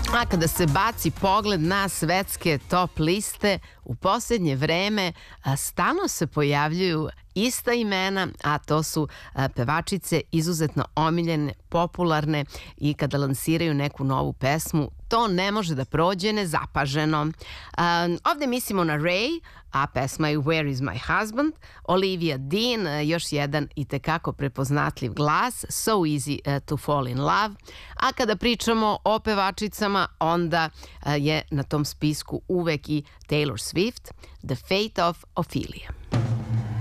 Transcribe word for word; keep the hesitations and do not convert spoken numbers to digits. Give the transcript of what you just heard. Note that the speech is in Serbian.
A kada se baci pogled na svetske top liste, u posljednje vreme stalno se pojavljuju ista imena, a to su pevačice izuzetno omiljene, popularne i kada lansiraju neku novu pesmu, to ne može da prođe nezapaženo. Ovde mislimo na Ray, a pesma je Where is my husband, Olivia Dean, još jedan i tekako prepoznatljiv glas, So easy to fall in love, a kada pričamo o pevačicama, onda je na tom spisku uvek i Taylor Swift, The Fate of Ophelia.